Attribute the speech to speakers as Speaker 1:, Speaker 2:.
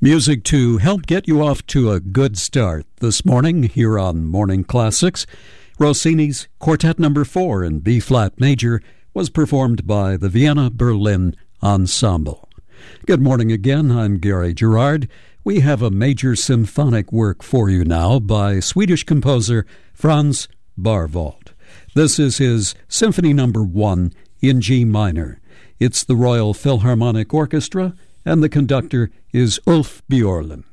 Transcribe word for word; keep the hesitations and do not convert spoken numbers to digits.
Speaker 1: Music to help get you off to a good start this morning here on Morning Classics. Rossini's Quartet Number four in B-flat major was performed by the Vienna Berlin Ensemble. Good morning again, I'm Gary Gerard. We have a major symphonic work for you now by Swedish composer Franz Barwald. This is his Symphony Number one in G minor. It's the Royal Philharmonic Orchestra, and the conductor is Ulf Björlund.